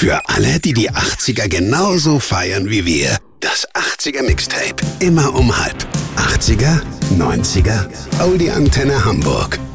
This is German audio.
Für alle, die die 80er genauso feiern wie wir. Das 80er Mixtape. Immer um halb. 80er, 90er, Oldie Antenne Hamburg.